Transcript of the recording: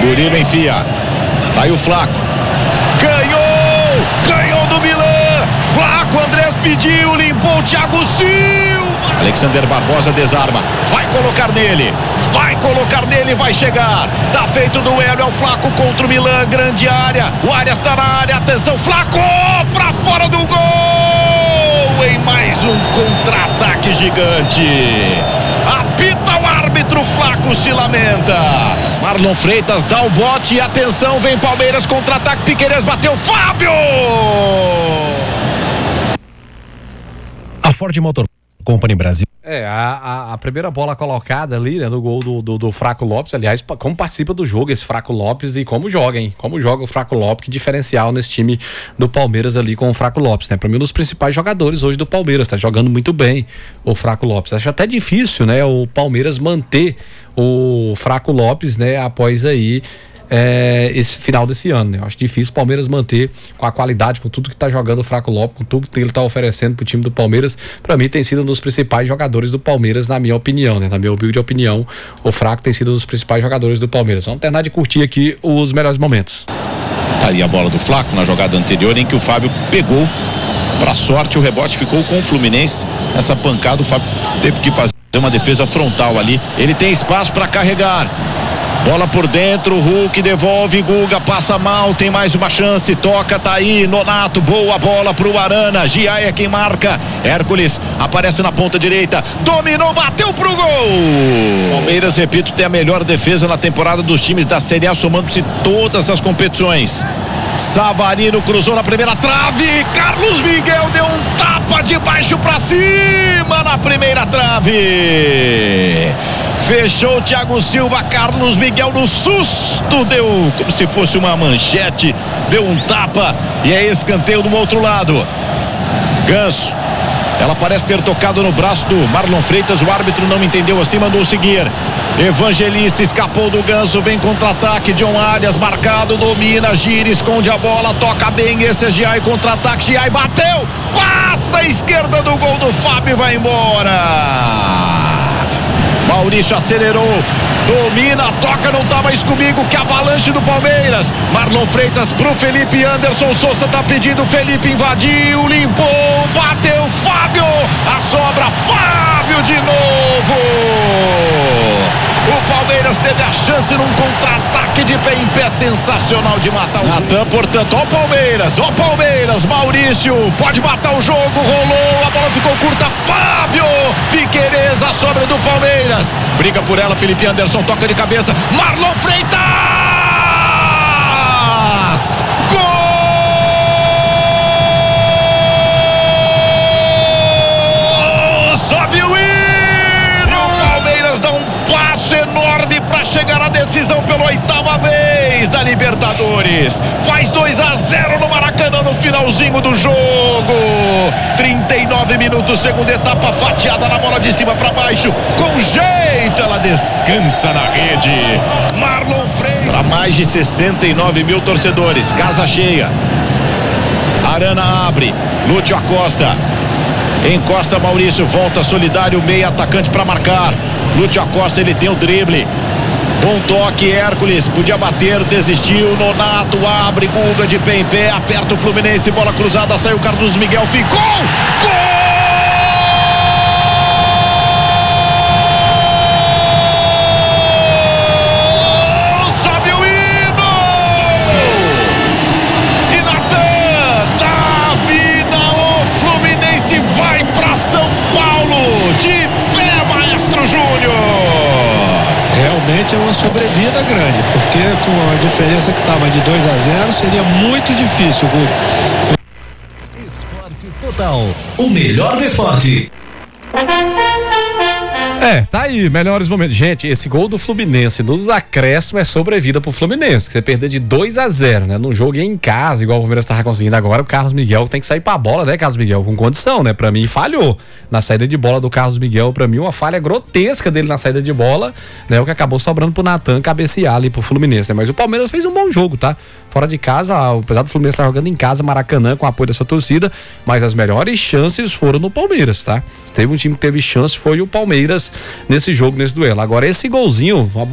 Murilo enfia. Tá aí o Flaco. Ganhou do Milan. Flaco, Andrés pediu, limpou o Thiago Silva. Alexander Barbosa desarma. Vai colocar nele, vai chegar. Tá feito o duelo, é o Flaco contra o Milan. Grande área, o Arias tá na área. Atenção, Flaco pra fora do gol. Em mais um contra-ataque gigante. Apita o árbitro, Flaco se lamenta. Marlon Freitas dá o bote e atenção, vem Palmeiras, contra-ataque, Piquerez bateu, Fábio! A Ford Motor Company Brasil. A primeira bola colocada ali, né, no gol do Flaco Lopes, aliás, como participa do jogo esse Flaco Lopes e como joga, hein? Como joga o Flaco Lopes, que diferencial nesse time do Palmeiras ali com o Flaco Lopes, né? Pra mim, um dos principais jogadores hoje do Palmeiras, tá jogando muito bem o Flaco Lopes. Acho até difícil, né, o Palmeiras manter o Flaco Lopes, né, após aí esse final desse ano, né? Eu acho difícil o Palmeiras manter com a qualidade, com tudo que tá jogando o Flaco Lopes, com tudo que ele tá oferecendo pro time do Palmeiras. Pra mim tem sido um dos principais jogadores do Palmeiras, na minha opinião, né? Na minha humilde opinião, o Flaco tem sido um dos principais jogadores do Palmeiras. Vamos terminar de curtir aqui os melhores momentos. Tá aí a bola do Flaco na jogada anterior, em que o Fábio pegou. Pra sorte, o rebote ficou com o Fluminense. Essa pancada, o Fábio teve que fazer uma defesa frontal ali. Ele tem espaço pra carregar. Bola por dentro, Hulk devolve, Guga passa mal, tem mais uma chance, toca, tá aí, Nonato, boa bola pro Arana, Giai é quem marca, Hércules aparece na ponta direita, dominou, bateu pro gol. Palmeiras, repito, tem a melhor defesa na temporada dos times da Série A, somando-se todas as competições. Savarino cruzou na primeira trave, Carlos Miguel deu um tapa de baixo pra cima na primeira trave. Fechou o Thiago Silva, Carlos Miguel no susto, deu como se fosse uma manchete, deu um tapa e é escanteio do outro lado. Ganso, ela parece ter tocado no braço do Marlon Freitas, o árbitro não entendeu assim, mandou seguir. Evangelista escapou do Ganso, vem contra-ataque, John Arias marcado, domina, gira, esconde a bola, toca bem, esse é Giai, contra-ataque, Giai bateu, passa a esquerda do gol do Fábio, vai embora. Maurício acelerou, domina, toca, não tá mais comigo, que avalanche do Palmeiras. Marlon Freitas pro Felipe, Anderson Souza tá pedindo, Felipe invadiu, limpou, bateu, Fábio, a sobra, Fábio de novo. O Palmeiras teve a chance num contra-ataque de pé em pé sensacional de matar o Natan, portanto, ó Palmeiras, Maurício, pode matar o jogo, rolou, a bola ficou curta, Fábio, Piquerez, a sobra do Palmeiras, briga por ela, Felipe Anderson, toca de cabeça, Marlon Freitas, gol! Sobe o hino, o Palmeiras dá um passo enorme para chegar à decisão pela 8ª vez da Libertadores, faz 2-0 no Maracanã no finalzinho do jogo, 39 minutos, segunda etapa, fatiada na bola de cima para baixo, com jeito ela descansa na rede, Marlon Freitas, para mais de 69 mil torcedores, casa cheia, Arana abre, Lúcio Acosta, encosta Maurício, volta solidário, meia atacante para marcar, Lúcio Acosta, ele tem o drible, bom toque, Hércules, podia bater, desistiu, Nonato abre, Guga de pé em pé, aperta o Fluminense, bola cruzada, saiu Carlos Miguel, ficou, gol! Sobe o hino! E Natan, dá vida ao Fluminense, vai pra São Paulo, de pé, Maestro Júnior! Realmente é uma sobrevida grande, porque com a diferença que estava de 2-0 seria muito difícil, Guga. Esporte Total, o melhor do esporte. Tá aí, melhores momentos. Gente, esse gol do Fluminense nos acréscimos é sobrevida pro Fluminense, que você perder de 2-0, né? Num jogo em casa, igual o Palmeiras tava conseguindo agora, o Carlos Miguel tem que sair pra bola, né, Carlos Miguel? Com condição, né? Pra mim, falhou na saída de bola do Carlos Miguel. Pra mim, uma falha grotesca dele na saída de bola, né? O que acabou sobrando pro Natan cabecear ali pro Fluminense, né? Mas o Palmeiras fez um bom jogo, tá? Fora de casa, apesar do Fluminense estar jogando em casa, Maracanã, com o apoio da sua torcida, mas as melhores chances foram no Palmeiras, tá? Se teve um time que teve chance, foi o Palmeiras nesse jogo, nesse duelo. Agora, esse golzinho,